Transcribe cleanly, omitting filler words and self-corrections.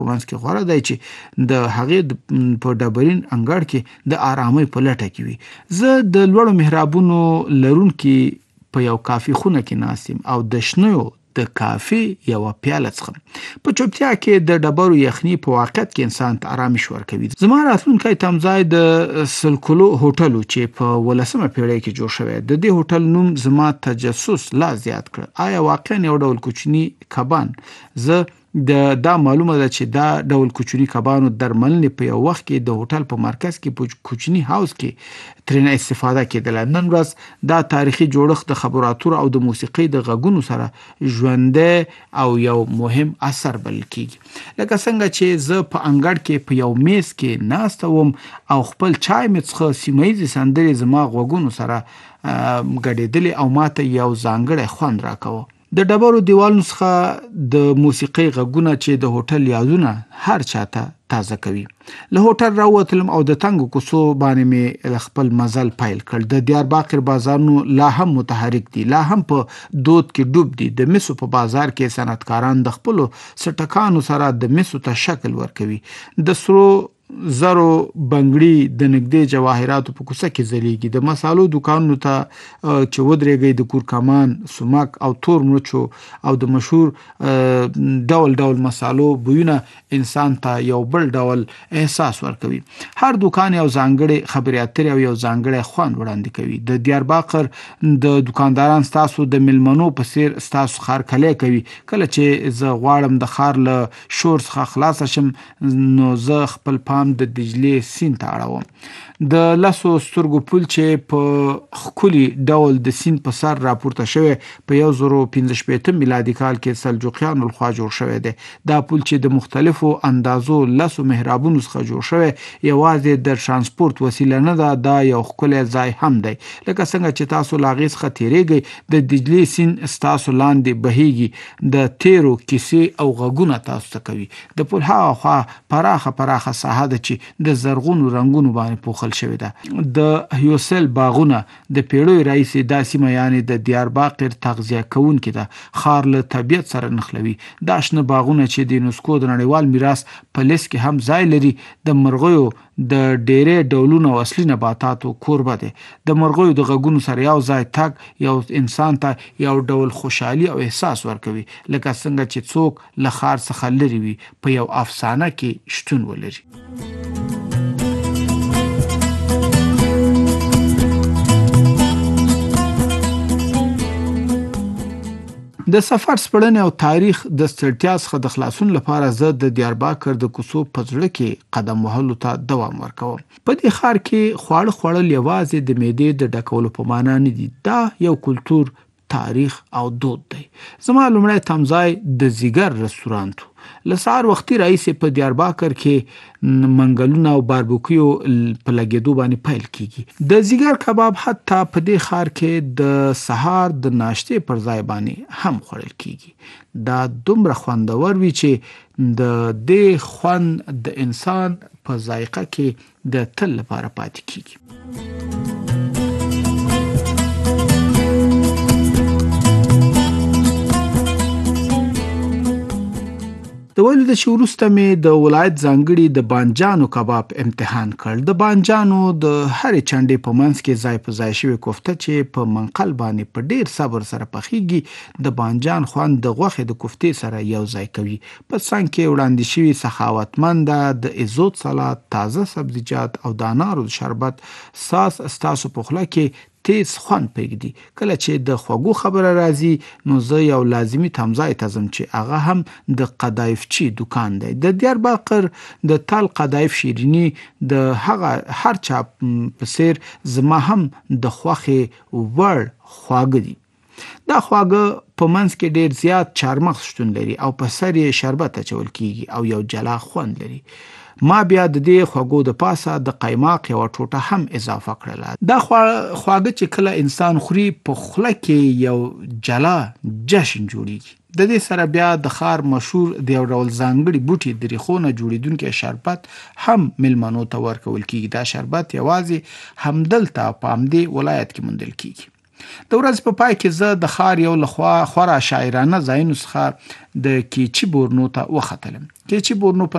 په منځ کې غوره دی چې د هغې په ډبرین انګړ کې د آرامۍ په لټه کې وي. زه د لوړو محرابونو لرونکي په یو کافي خونه کې ناست یم او د شنو د کافي یوه پیاله څښم. په چوپتیا کې د ډبرو یخني په واقعیت کې انسان ته آرامش ورکوي. زما راتلونکی تمځای د سلکلو هوټل چې په 18مه پیړۍ کې جوړ شوی. د دې هوټل نوم زما تجسس لا زیات کړ. آیا واقعا یو ډول کوچني کبان؟ زه دا معلومه ده چې دا ډول کوچني کبانو درملنې په یو وخت کې د هوټل په مرکز کې په کوچني هاوس کې ترېنه استفاده کېدله. نن ورځ دا تاریخي جوړښت د خبرو اترو او د موسیقۍ د غږونو سره ژوندی او یو مهم اثر بلل کېږي. لکه څنګه چې زه په انګړ کې په یو میز کې ناسته وم او خپل چای مې څښه، سیمهیزې سندرې زما غوږونو سره ګډېدلې او ماته یو ځانګړی خوند راکوه. د ډبرو دیوالونو څخه د موسیقۍ غږونه چې د هوټل یادونه هر چاته تازه کوي. له هوټل راووتلم او د تنګو کوڅو باندې مې خپل مزل پیل کړ. د دیارباقر بازارونو لا هم متحرک دي، لا هم په دود کې ډوب دي. د مسو په بازار کې صنعتکاران د خپلو سټکانو سره د مسو ته شکل ورکوي. د سرو زرو بنګړي د نږدې جواهراتو په کوڅه کې ځلیږي. د مسالو دکانونو ته چې ودرېږئ د کورکمان، سمک او تور مرچو او د مشهور ډول ډول مسالو بویونه انسان ته یو بل ډول احساس ورکوي. هر دکان یو ځانګړی خبرې اترې او یو ځانګړی خوند وړاندې کوي. د دیارباقر د دکانداران ستاسو د ملمنو په څیر ستاسو خرکلی کوي. کله چې زه غواړم د ښار له شور څخه خلاصه شم نو زه خپل پام د دجلې سیند ته اړوم. د لسو سترګو پل چې په ښکلي ډول د سیند په سر راپورته شوی په 1015 میلادي کال کې سلجوقیانو لخوا جوړ شوی دی. دا پل چې د مختلفو اندازو لسو محرابونو څخه جوړ شوی یوازې د ترانسپورت وسیله نه ده، دا یو ښکلی ځای هم دی. لکه څنګه چې تاسو له هغې څخه تیریږئ د دجلې سیند ستاسو لاندې بهیږي. د تیرو کیسې او غږونه تاسو ته کوي. د پل هاخوا پراخه ساحه ده چې د زرغونو رنګونو باندې پوښل شوې ده. د هیوسل باغونه د پیړیو راهیسې دا سیمه یعنې د دیارباقر تغذیه کوونکې ده. ښار له طبیعت سره نښلوي. دا شنه باغونه چې د یونسکو د نړیوال میراث په لیست کې هم ځای لري د مرغیو د ډېرې ډولونو او اصلي نباتاتو کوربه دی. د مرغیو د غږونو سره یو ځای تګ یو انسان ته یو ډول خوشحالي او احساس ورکوي، لکه څنګه چې څوک له ښار څخه لرې وي په یو افسانه کې شتون ولري. د سفر سپړنې او تاریخ د ستړتیا څخه د خلاصون لپاره زه د دیارباقر د کوڅو په زړه کې قدم وهلو ته دوام ورکوم. په دې ښار کې خواړه خوړل یوازې د معدې د ډکولو په معنا نه دي. دا یو کلتور، تاریخ او دود دی. زما لومړی تمځای د زیګر رستورانت. له سهار وختي راهیسې په دیارباقر کې منګلونه او باربیکیو په لګېدو باندې پیل کېږي. د زیګر کباب حتی په دې ښار کې د سهار د ناشتې پر ځای باندې هم خوړل کېږي. دا دومره خوندور وي چې د دې خوند د انسان په ذایقه کې د تل لپاره پاتې کېږي. د ویلو ده چې وروسته مې د ولایت ځانګړي د بانجانو کباب امتحان کړ. د بانجانو د هرې چنډې په منځ کې ځای په ځای شوې کوفته چې په منقل باندې په ډیر صبر سره پخیږي د بانجان خوند د غوښې د کوفتې سره یو ځای کوي. په څنګ کې وړاندې شوي سخاوتمنده د ایزوت سلاد، تازه سبزیجات او د انارو شربت ساس ستاسو په خوله کې تیز خوند پرېږدي. کله چې د خوږو خبره راځي نو زه یو لازمي تمځای ته ځم چې هغه هم د قدایفچي دکان دی. د دیارباقر د تل قدایف شیریني د هغه هر چا په څیر زما هم د خوښې وړ خواږه دي. دا خواږه په منځ کې ډیر زیات چارمغز شتون لري او په سر یې شربت اچول کېږي او یو جلا خوند لري. ما بیا د دې خوږو د پاسه د قیماق یو ټوټه هم اضافه کړله. دا خواږه چې کله انسان خوري په خوله کې یو جلا جشن جوړیږي. د دې سره بیا د ښار مشهور د یو ډول ځانګړي بوټي د ریښو نه جوړېدونکی شربت هم میلمنو ته ورکول کېږي. دا شربت یوازې همدلته په همدې ولایت کې موندل کېږي. د ورځې په پای کې زه د ښار یو له خورا شاعرانه ځایونو څخه د کیچي بورنو ته وختلم. کیچي بورنو په